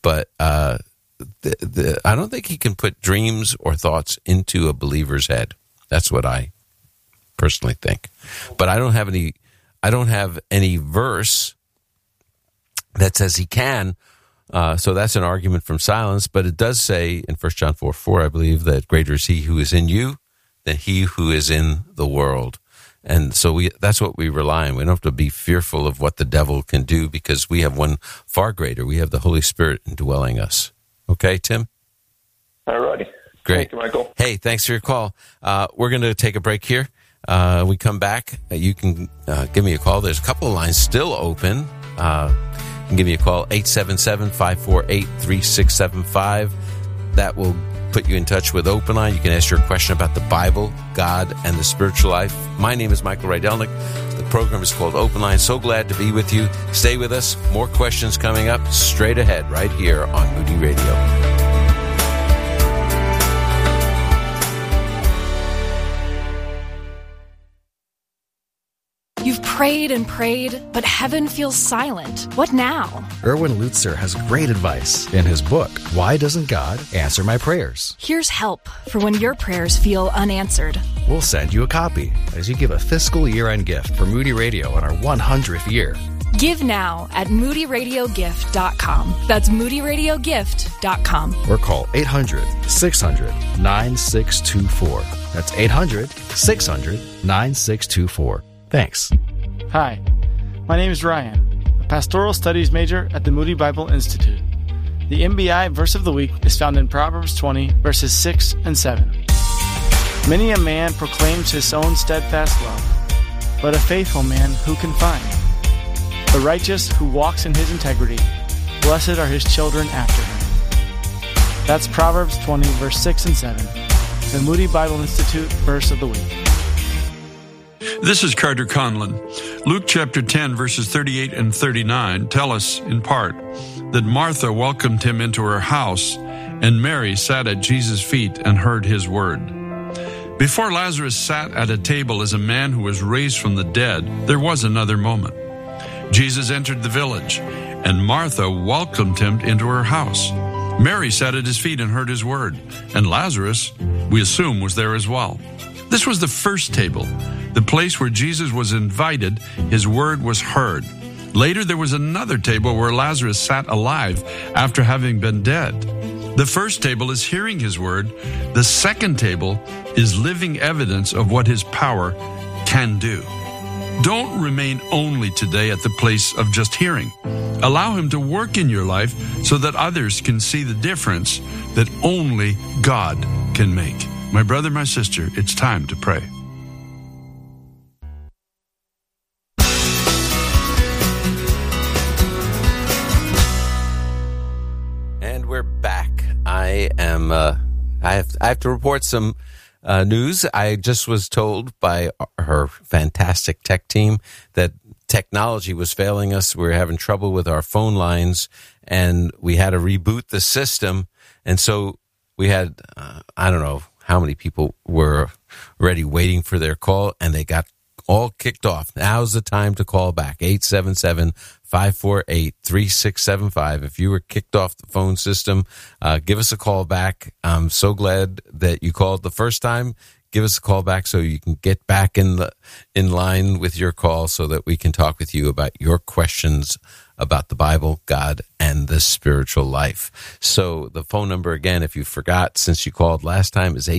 but I don't think he can put dreams or thoughts into a believer's head. That's what I personally think. But I don't have any verse that says he can. So that's an argument from silence. But it does say in 1 John 4:4, I believe, that greater is he who is in you than he who is in the world. And so that's what we rely on. We don't have to be fearful of what the devil can do because we have one far greater. We have the Holy Spirit indwelling us. Okay, Tim? All righty. Great. Thank you, Michael. Hey, thanks for your call. We're going to take a break here. We come back. You can give me a call. There's a couple of lines still open. You can give me a call, 877-548-3675. That will put you in touch with Open Line. You can ask your question about the Bible, God, and the spiritual life. My name is Michael Rydelnik. The program is called Open Line. So glad to be with you. Stay with us. More questions coming up straight ahead right here on Moody Radio. You've prayed and prayed, but heaven feels silent. What now? Erwin Lutzer has great advice in his book, Why Doesn't God Answer My Prayers? Here's help for when your prayers feel unanswered. We'll send you a copy as you give a fiscal year-end gift for Moody Radio in our 100th year. Give now at moodyradiogift.com. That's moodyradiogift.com. Or call 800-600-9624. That's 800-600-9624. Thanks. Hi, my name is Ryan, a pastoral studies major at the Moody Bible Institute. The MBI verse of the week is found in Proverbs 20, verses 6 and 7. Many a man proclaims his own steadfast love, but a faithful man who can find? The righteous who walks in his integrity, blessed are his children after him. That's Proverbs 20, verse 6 and 7, the Moody Bible Institute verse of the week. This is Carter Conlon. Luke chapter 10, verses 38 and 39 tell us, in part, that Martha welcomed him into her house, and Mary sat at Jesus' feet and heard his word. Before Lazarus sat at a table as a man who was raised from the dead, there was another moment. Jesus entered the village, and Martha welcomed him into her house. Mary sat at his feet and heard his word, and Lazarus, we assume, was there as well. This was the first table, the place where Jesus was invited, his word was heard. Later, there was another table where Lazarus sat alive after having been dead. The first table is hearing his word. The second table is living evidence of what his power can do. Don't remain only today at the place of just hearing. Allow him to work in your life so that others can see the difference that only God can make. My brother, my sister, it's time to pray. And we're back. I have to report some news. I just was told by her fantastic tech team that technology was failing us. We were having trouble with our phone lines, and we had to reboot the system. And so we had, I don't know how many people were already waiting for their call, and they got all kicked off. Now's the time to call back, 877-548-3675. If you were kicked off the phone system, give us a call back. I'm so glad that you called the first time. Give us a call back so you can get back in line with your call so that we can talk with you about your questions about the Bible, God, and the spiritual life. So the phone number, again, if you forgot since you called last time, is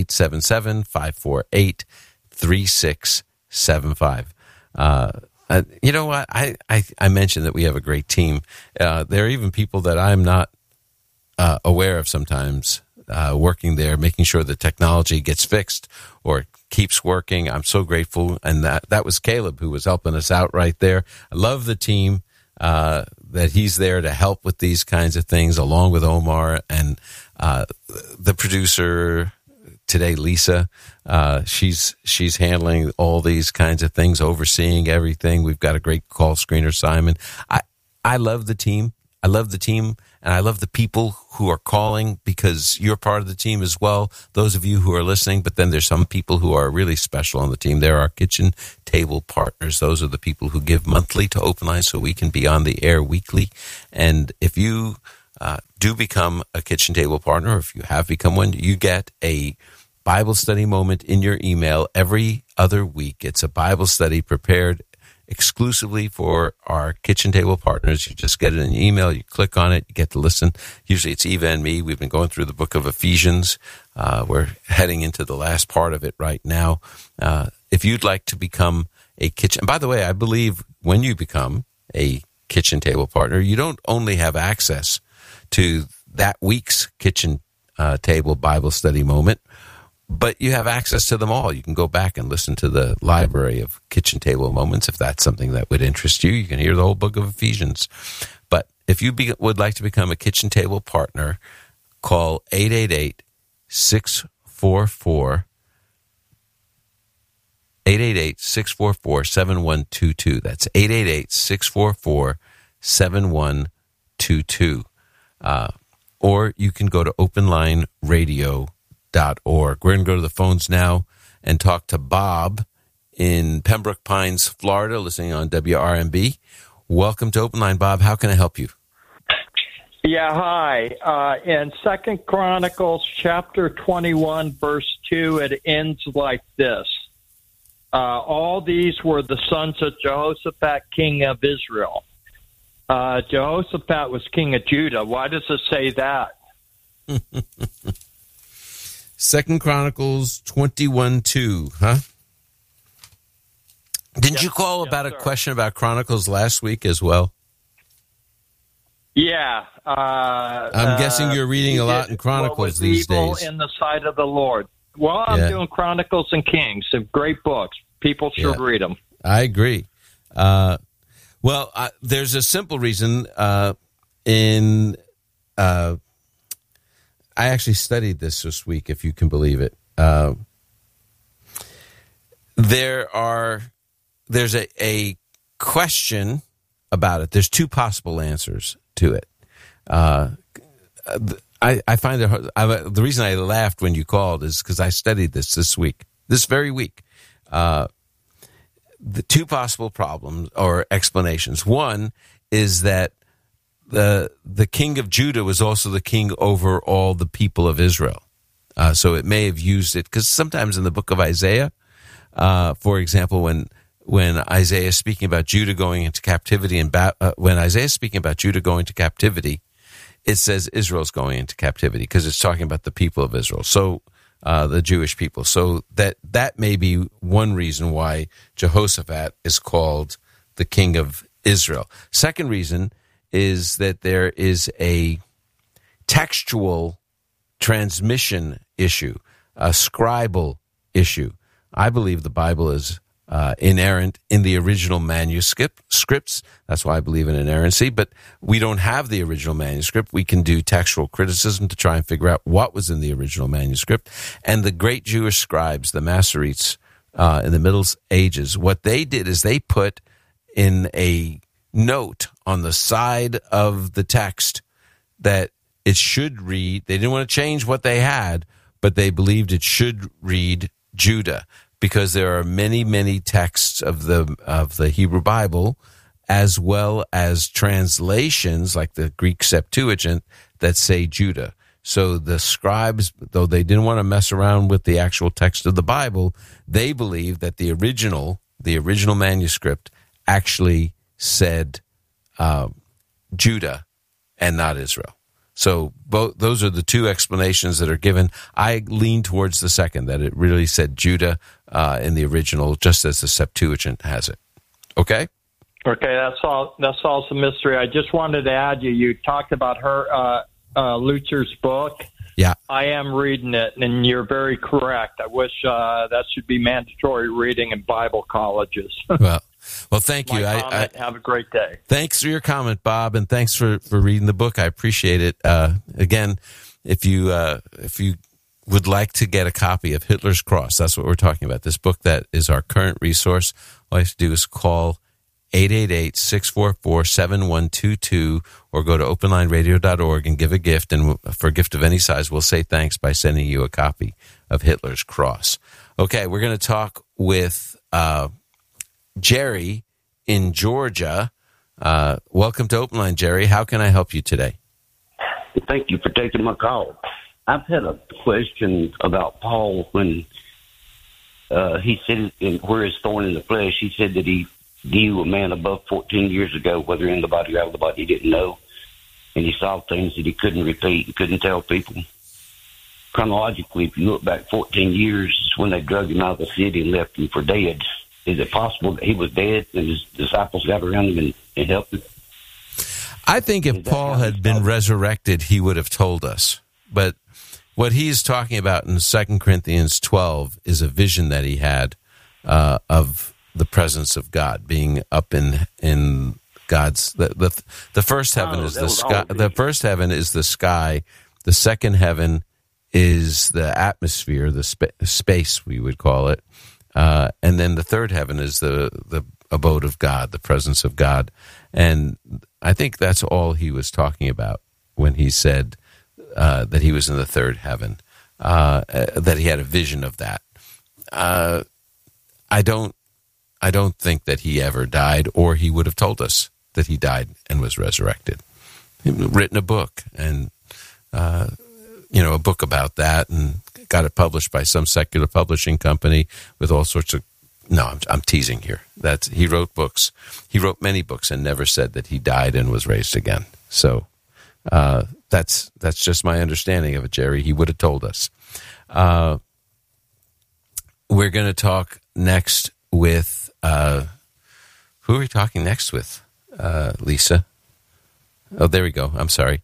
877-548-3675. You know what? I mentioned that we have a great team. There are even people that I'm not aware of sometimes working there, making sure the technology gets fixed or keeps working. I'm so grateful. And that was Caleb who was helping us out right there. I love the team. That he's there to help with these kinds of things, along with Omar and the producer today, Lisa. She's handling all these kinds of things, overseeing everything. We've got a great call screener, Simon. I love the team. I love the team, and I love the people who are calling because you're part of the team as well, those of you who are listening. But then there's some people who are really special on the team. They're our kitchen table partners. Those are the people who give monthly to Open Line so we can be on the air weekly. And if you do become a Kitchen Table partner, or if you have become one, you get a Bible study moment in your email every other week. It's a Bible study prepared exclusively for our Kitchen Table partners. You just get it in your email, you click on it, you get to listen. Usually it's Eva and me. We've been going through the book of Ephesians. We're heading into the last part of it right now. If you'd like to become a kitchen, and by the way, I believe when you become a Kitchen Table partner, you don't only have access to that week's Kitchen Table Bible study moment, but you have access to them all. You can go back and listen to the library of Kitchen Table moments if that's something that would interest you. You can hear the whole book of Ephesians. But if you would like to become a Kitchen Table partner, call 888-644-7122. That's 888-644-7122. Or you can go to openlineradio.org. We're going to go to the phones now and talk to Bob in Pembroke Pines, Florida, listening on WRMB. Welcome to Open Line, Bob. How can I help you? Yeah, hi. In 2 Chronicles chapter 21, verse 2, it ends like this. All these were the sons of Jehoshaphat, king of Israel. Jehoshaphat was king of Judah. Why does it say that? 2 Chronicles 21:2, huh? Didn't you call about a question about Chronicles last week as well? Yeah. I'm guessing you're reading a lot in Chronicles these days. In the sight of the Lord. Well, I'm doing Chronicles and Kings. They're great books. People should read them. I agree. There's a simple reason. I actually studied this week, if you can believe it. There's a question about it. There's two possible answers to it. I find it hard. The reason I laughed when you called is because I studied this very week. The two possible problems or explanations. One is that the king of Judah was also the king over all the people of Israel. So it may have used it, because sometimes in the book of Isaiah, for example, when Isaiah is speaking about Judah going into captivity, when Isaiah is speaking about Judah going to captivity, it says Israel's going into captivity because it's talking about the people of Israel. So the Jewish people. So that may be one reason why Jehoshaphat is called the king of Israel. Second reason is that there is a textual transmission issue, a scribal issue. I believe the Bible is inerrant in the original manuscripts. That's why I believe in inerrancy. But we don't have the original manuscript. We can do textual criticism to try and figure out what was in the original manuscript. And the great Jewish scribes, the Masoretes, in the Middle Ages, what they did is they put in a note on the side of the text that it should read. They didn't want to change what they had, but they believed it should read Judah, because there are many, many texts of the Hebrew Bible, as well as translations like the Greek Septuagint, that say Judah. So the scribes, though they didn't want to mess around with the actual text of the Bible, they believed that the original manuscript actually said Judah and not Israel. So both those are the two explanations that are given. I lean towards the second, that it really said Judah in the original, just as the Septuagint has it. Okay? Okay, that's all the mystery. I just wanted to add, you talked about Lutzer's book. Yeah. I am reading it, and you're very correct. I wish that should be mandatory reading in Bible colleges. Well, thank you. Have a great day. Thanks for your comment, Bob, and thanks for reading the book. I appreciate it. Again, if you would like to get a copy of Hitler's Cross, that's what we're talking about, this book that is our current resource, all you have to do is call 888-644-7122 or go to openlineradio.org and give a gift. And for a gift of any size, we'll say thanks by sending you a copy of Hitler's Cross. Okay, we're going to talk with Jerry in Georgia. Welcome to Open Line, Jerry. How can I help you today? Thank you for taking my call. I've had a question about Paul when he said, where his thorn in the flesh, he said that he knew a man above 14 years ago, whether in the body or out of the body, he didn't know. And he saw things that he couldn't repeat and couldn't tell people. Chronologically, if you look back 14 years, when they drug him out of the city and left him for dead, is it possible that he was dead and his disciples got around him and helped him? I think if Paul had been resurrected, he would have told us. But what he's talking about in 2 Corinthians 12 is a vision that he had of the presence of God, being up in God's the first heaven is the sky. The first heaven is the sky. The second heaven is the atmosphere, the space we would call it, and then the third heaven is the abode of God, the presence of God. And I think that's all he was talking about when he said that he was in the third heaven, that he had a vision of that. I don't think that he ever died, or he would have told us that he died and was resurrected. He'd written a book, and a book about that, and got it published by some secular publishing company with all sorts of. No, I'm teasing here. He wrote books. He wrote many books and never said that he died and was raised again. So that's just my understanding of it, Jerry. He would have told us. We're going to talk next with who are we talking next with, Lisa? Oh, there we go. I'm sorry.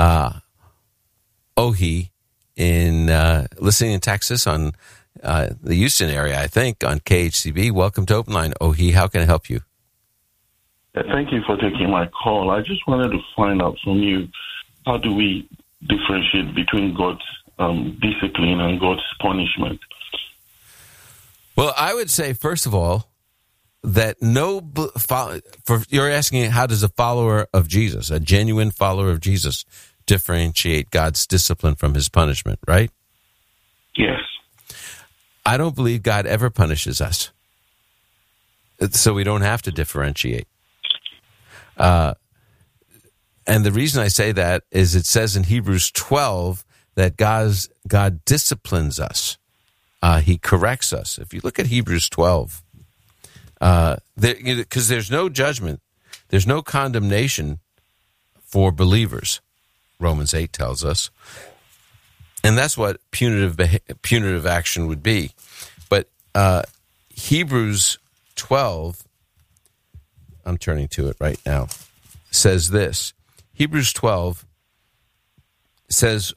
Ohi listening in Texas on the Houston area, I think, on KHCB. Welcome to Open Line, Ohi. How can I help you? Thank you for taking my call. I just wanted to find out from you, how do we differentiate between God's discipline and God's punishment? Well, I would say, first of all, that you're asking how does a follower of Jesus, a genuine follower of Jesus, differentiate God's discipline from his punishment, right? Yes. I don't believe God ever punishes us, so we don't have to differentiate. And the reason I say that is it says in Hebrews 12 that God disciplines us. He corrects us. If you look at Hebrews 12, because there's no judgment, there's no condemnation for believers, Romans 8 tells us. And that's what punitive action would be. But Hebrews 12, I'm turning to it right now, says this. Hebrews 12 says,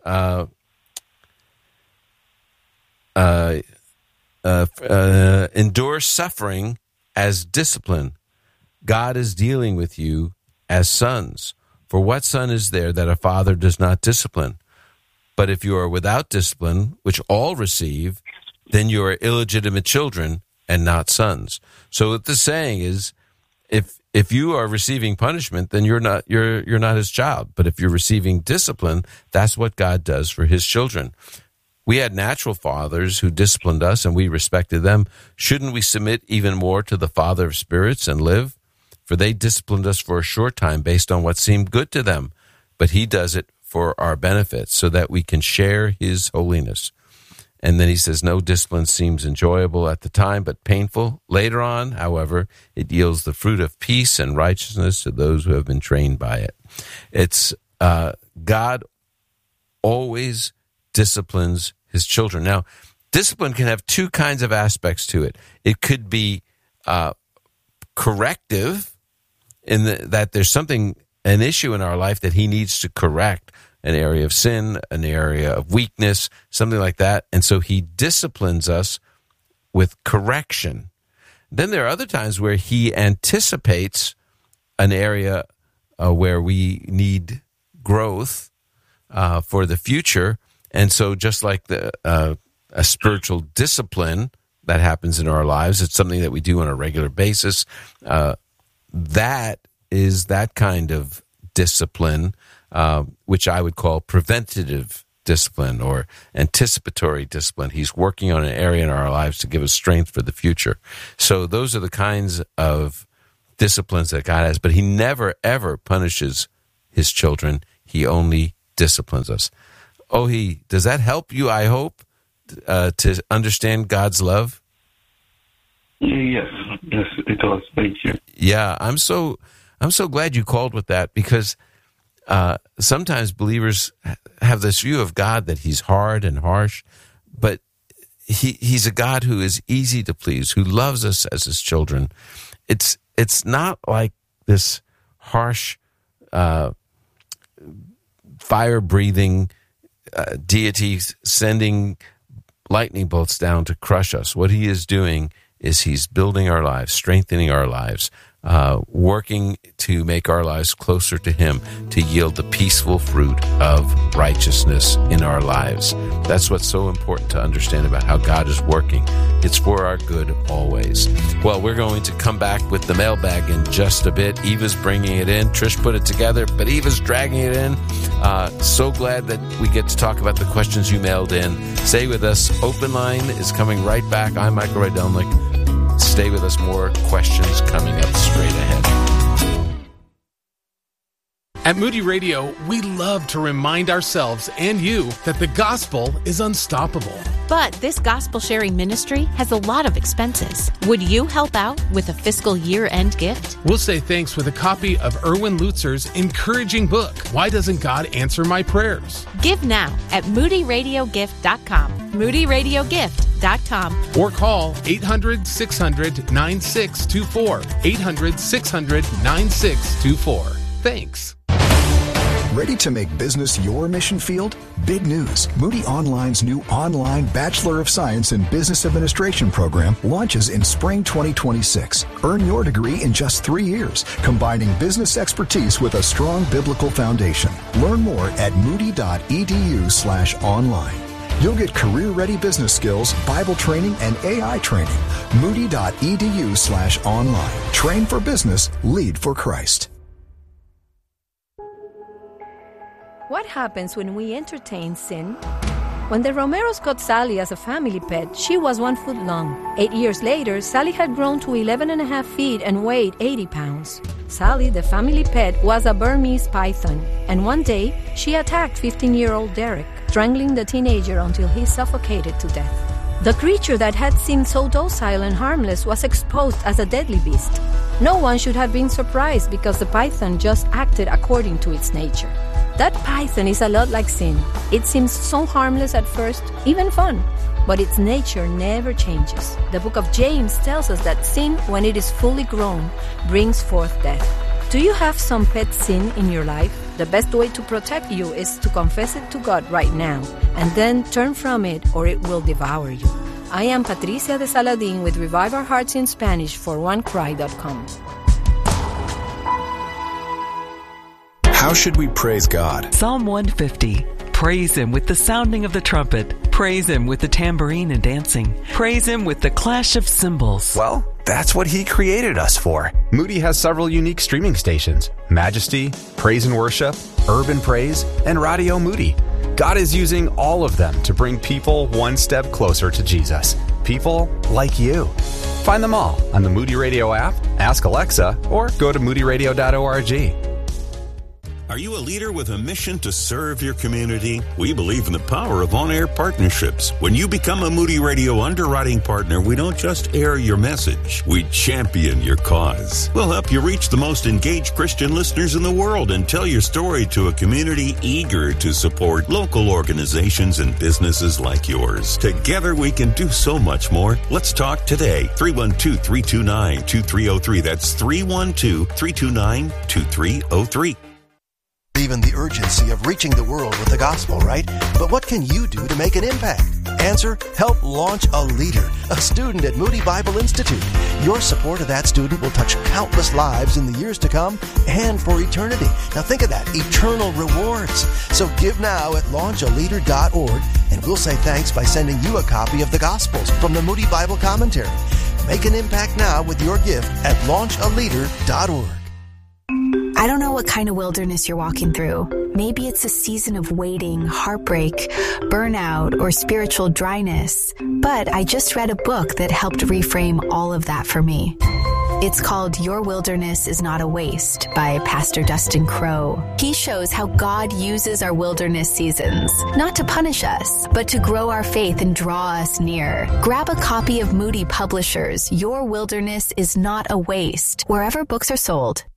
endure suffering as discipline. God is dealing with you as sons. For what son is there that a father does not discipline? But if you are without discipline, which all receive, then you are illegitimate children and not sons. So what the saying is, if you are receiving punishment, then you're not his child. But if you're receiving discipline, that's what God does for his children. We had natural fathers who disciplined us, and we respected them. Shouldn't we submit even more to the Father of spirits and live? For they disciplined us for a short time based on what seemed good to them, but he does it for our benefit so that we can share his holiness. And then he says, no discipline seems enjoyable at the time, but painful. Later on, however, it yields the fruit of peace and righteousness to those who have been trained by it. It's God always disciplines his children. Now, discipline can have two kinds of aspects to it. It could be corrective, in that there's an issue in our life that he needs to correct, an area of sin, an area of weakness, something like that. And so he disciplines us with correction. Then there are other times where he anticipates an area where we need growth for the future. And so just like a spiritual discipline that happens in our lives, it's something that we do on a regular basis. That is that kind of discipline, which I would call preventative discipline or anticipatory discipline. He's working on an area in our lives to give us strength for the future. So those are the kinds of disciplines that God has, but he never, ever punishes his children. He only disciplines us. Does that help you, I hope, to understand God's love? Yes, it does. Thank you. Yeah, I'm so glad you called with that, because sometimes believers have this view of God that he's hard and harsh, but he's a God who is easy to please, who loves us as his children. It's not like this harsh, fire-breathing deity sending lightning bolts down to crush us. What he is doing is he's building our lives, strengthening our lives, working to make our lives closer to him, to yield the peaceful fruit of righteousness in our lives. That's what's so important to understand about how God is working. It's for our good always. Well, we're going to come back with the mailbag in just a bit. Eva's bringing it in. Trish put it together, but Eva's dragging it in. So glad that we get to talk about the questions you mailed in. Stay with us. Open Line is coming right back. I'm Michael Rydelnik. Stay with us. More questions coming up straight ahead. At Moody Radio, we love to remind ourselves and you that the gospel is unstoppable. But this gospel sharing ministry has a lot of expenses. Would you help out with a fiscal year-end gift? We'll say thanks with a copy of Erwin Lutzer's encouraging book, Why Doesn't God Answer My Prayers? Give now at moodyradiogift.com. moodyradiogift.com. Or call 800-600-9624. 800-600-9624. Thanks. Ready to make business your mission field? Big news. Moody Online's new online Bachelor of Science in Business Administration program launches in spring 2026. Earn your degree in just 3 years, combining business expertise with a strong biblical foundation. Learn more at moody.edu/online. You'll get career-ready business skills, Bible training, and AI training. Moody.edu/online. Train for business, lead for Christ. What happens when we entertain sin? When the Romeros got Sally as a family pet, she was 1 foot long. 8 years later, Sally had grown to 11.5 feet and weighed 80 pounds. Sally, the family pet, was a Burmese python, and one day she attacked 15-year-old Derek, strangling the teenager until he suffocated to death. The creature that had seemed so docile and harmless was exposed as a deadly beast. No one should have been surprised because the python just acted according to its nature. That python is a lot like sin. It seems so harmless at first, even fun, but its nature never changes. The book of James tells us that sin, when it is fully grown, brings forth death. Do you have some pet sin in your life? The best way to protect you is to confess it to God right now, and then turn from it or it will devour you. I am Patricia de Saladin with Revive Our Hearts in Spanish for OneCry.com. How should we praise God? Psalm 150. Praise Him with the sounding of the trumpet. Praise Him with the tambourine and dancing. Praise Him with the clash of cymbals. Well, that's what He created us for. Moody has several unique streaming stations: Majesty, Praise and Worship, Urban Praise, and Radio Moody. God is using all of them to bring people one step closer to Jesus. People like you. Find them all on the Moody Radio app, ask Alexa, or go to moodyradio.org. Are you a leader with a mission to serve your community? We believe in the power of on-air partnerships. When you become a Moody Radio underwriting partner, we don't just air your message, we champion your cause. We'll help you reach the most engaged Christian listeners in the world and tell your story to a community eager to support local organizations and businesses like yours. Together we can do so much more. Let's talk today. 312-329-2303. That's 312-329-2303. Even the urgency of reaching the world with the gospel, right? But what can you do to make an impact? Answer: help launch a leader, a student at Moody Bible Institute. Your support of that student will touch countless lives in the years to come and for eternity. Now think of that, eternal rewards. So give now at launchaleader.org, and we'll say thanks by sending you a copy of the Gospels from the Moody Bible Commentary. Make an impact now with your gift at launchaleader.org. I don't know what kind of wilderness you're walking through. Maybe it's a season of waiting, heartbreak, burnout, or spiritual dryness. But I just read a book that helped reframe all of that for me. It's called Your Wilderness is Not a Waste by Pastor Dustin Crowe. He shows how God uses our wilderness seasons, not to punish us, but to grow our faith and draw us near. Grab a copy of Moody Publishers' Your Wilderness is Not a Waste, wherever books are sold.